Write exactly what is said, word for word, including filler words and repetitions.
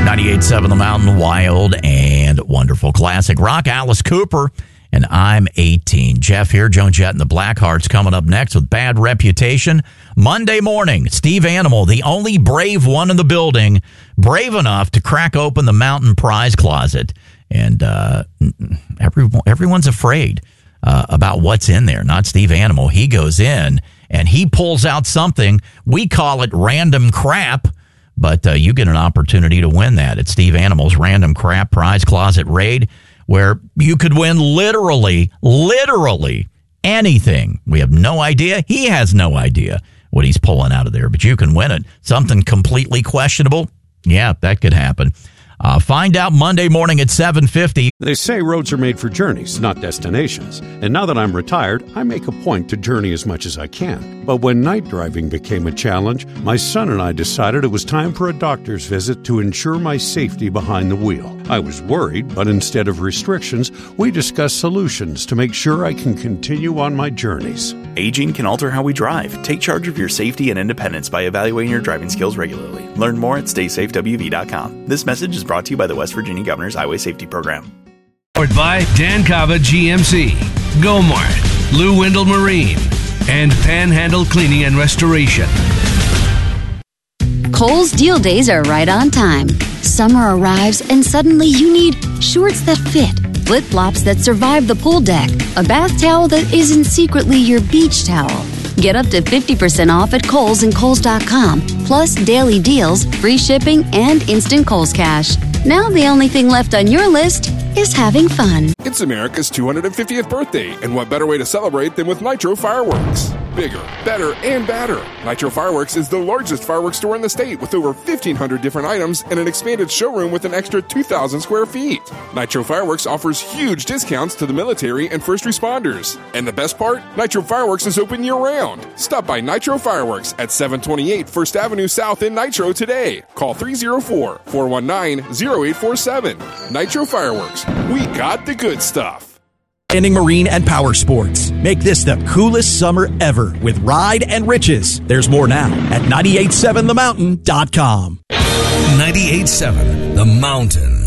ninety-eight point seven The Mountain, wild and wonderful classic rock. Alice Cooper, and I'm eighteen. Jeff here, Joan Jett and the Blackhearts coming up next with Bad Reputation. Monday morning, Steve Animal, the only brave one in the building, brave enough to crack open the Mountain prize closet. And uh, everyone, everyone's afraid uh, about what's in there, not Steve Animal. He goes in and he pulls out something. We call it random crap. But uh, you get an opportunity to win that at Steve Animal's Random Crap Prize Closet Raid, where you could win literally, literally anything. We have no idea. He has no idea what he's pulling out of there, but you can win it. Something completely questionable? Yeah, that could happen. Uh, find out Monday morning at seven fifty. They say roads are made for journeys, not destinations. And now that I'm retired, I make a point to journey as much as I can. But when night driving became a challenge, my son and I decided it was time for a doctor's visit to ensure my safety behind the wheel. I was worried, but instead of restrictions, we discussed solutions to make sure I can continue on my journeys. Aging can alter how we drive. Take charge of your safety and independence by evaluating your driving skills regularly. Learn more at stay safe w v dot com. This message is brought to you by the West Virginia Governor's Highway Safety Program. Powered by Dan Cava G M C, Gomart, Lou Wendell Marine, and Panhandle Cleaning and Restoration. Kohl's Deal Days are right on time. Summer arrives and suddenly you need shorts that fit, flip-flops that survive the pool deck, a bath towel that isn't secretly your beach towel. Get up to fifty percent off at Kohl's and Kohl's dot com, plus daily deals, free shipping, and instant Kohl's Cash. Now the only thing left on your list is having fun. It's America's two hundred fiftieth birthday, and what better way to celebrate than with Nitro Fireworks? Bigger, better, and badder. Nitro Fireworks is the largest fireworks store in the state with over fifteen hundred different items and an expanded showroom with an extra two thousand square feet. Nitro Fireworks offers huge discounts to the military and first responders. And the best part? Nitro Fireworks is open year-round. Stop by Nitro Fireworks at seven twenty-eight First Avenue South in Nitro today. Call three oh four, four one nine, oh eight four seven. Nitro Fireworks. We got the good stuff. Landing Marine and Power Sports. Make this the coolest summer ever with Ride and Riches. There's more now at nine eight seven the mountain dot com. ninety-eight point seven The Mountain.